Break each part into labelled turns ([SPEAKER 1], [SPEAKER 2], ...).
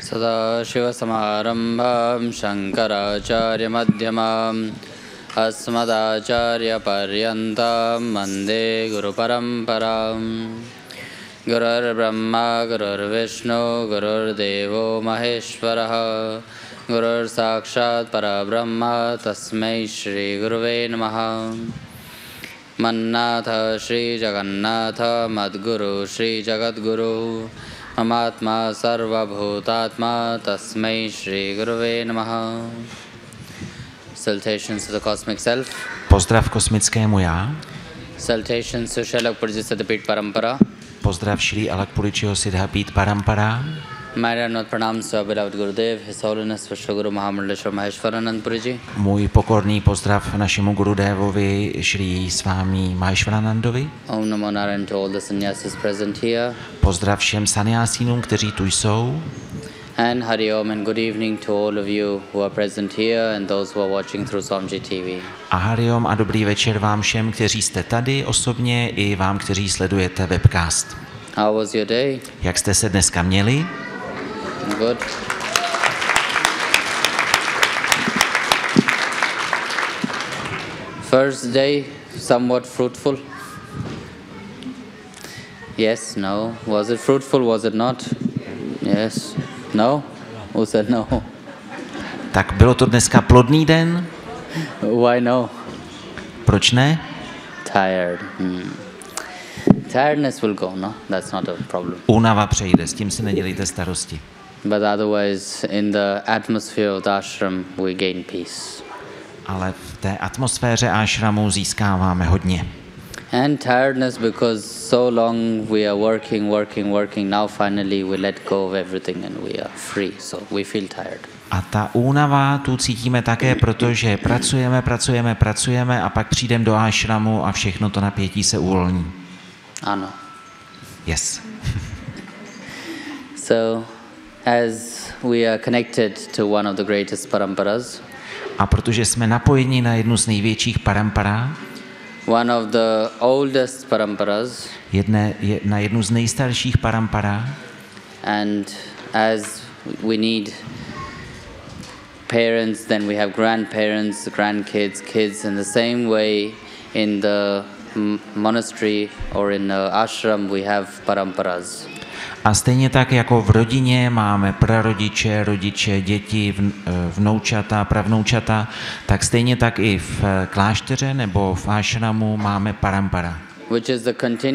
[SPEAKER 1] Sadashivasamarambham Shankaracharyammadhyamam Asmadacharyaparyantam Vande Guruparamparam. Gurur Brahma Gurur Vishnu Gurur Devo Maheshwaraha Gurur Sakshat Parabrahma Tasmai Shri Guruve Namaha. Mannatha Shri Jagannatha Madguru Shri Jagadguru Mamatma Sarva Bhutatma Tasmai Shri Guruve Namaha. Salutations to the Cosmic Self.
[SPEAKER 2] Pozdrav kosmickému já.
[SPEAKER 1] Salutations to Srila Purji Siddhapit Parampara.
[SPEAKER 2] Pozdrav Shri Alakpuričiho Siddhapit Parampara.
[SPEAKER 1] My Ranat Pranams to our beloved Gurudev, His Holiness Vishwaguru Mahamandaleshwar Maheshwaranand Puriji.
[SPEAKER 2] Můj pokorný pozdrav našemu Gurudevovi Shri Swami Maheshwaranandovi.
[SPEAKER 1] Om Namo Narayan to all the sannyasis present here.
[SPEAKER 2] Pozdrav všem sanyasínům, kteří tu jsou.
[SPEAKER 1] And Hari Om and good evening to all of you who are present here and those who are watching through Swamji TV.
[SPEAKER 2] A Hari Om a dobrý večer vám všem, kteří jste tady osobně, i vám, kteří sledujete webcast.
[SPEAKER 1] How was your day?
[SPEAKER 2] Jak jste se dneska měli?
[SPEAKER 1] Good. First day, somewhat fruitful. Yes, no. Was it fruitful, was it not? Yes. No? Who said no?
[SPEAKER 2] Tak bylo to dneska plodný den?
[SPEAKER 1] Why no?
[SPEAKER 2] Proč ne?
[SPEAKER 1] Tired. Tiredness will go, no? That's not a problem.
[SPEAKER 2] Únava přejde, s tím si nedělejte starosti.
[SPEAKER 1] But otherwise, in the atmosphere of the ashram, we gain peace.
[SPEAKER 2] Ale v té atmosféře ashramu získáváme hodně.
[SPEAKER 1] And tiredness because so long we are working. Now finally we let go of everything and we are free. So we feel tired.
[SPEAKER 2] A ta únava tu cítíme také, protože pracujeme a pak přijdeme do ashramu a všechno to napětí se uvolní.
[SPEAKER 1] Ano.
[SPEAKER 2] Yes.
[SPEAKER 1] So, as we are connected to one of the greatest paramparas,
[SPEAKER 2] a protože jsme napojeni na jednu z největších parampara,
[SPEAKER 1] one of the oldest paramparas,
[SPEAKER 2] na jednu z nejstarších parampara,
[SPEAKER 1] and as we need parents, then we have grandparents, grandkids, kids, in the same way in the monastery or in the ashram we have paramparas.
[SPEAKER 2] A stejně tak jako v rodině máme prarodiče, rodiče, děti, vnoučata, pravnoučata, tak stejně tak i v klášteře nebo v ashramu máme parampara.
[SPEAKER 1] Which is the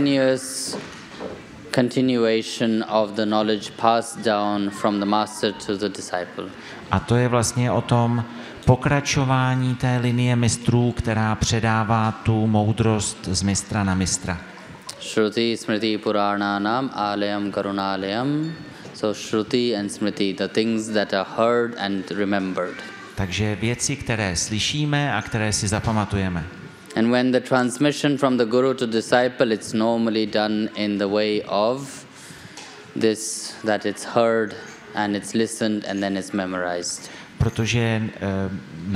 [SPEAKER 1] continuation of the knowledge passed down from the master to the disciple.
[SPEAKER 2] A to je vlastně o tom pokračování té linie mistrů, která předává tu moudrost z mistra na mistra.
[SPEAKER 1] Shruti Smriti Purananam Alayam Karunalayam. So Shruti and Smriti, the things that are heard and remembered.
[SPEAKER 2] Takže věci, které slyšíme a které si zapamatujeme.
[SPEAKER 1] And when the transmission from the guru to disciple, it's normally done in the way of this, that it's heard and it's listened and then it's memorized.
[SPEAKER 2] Protože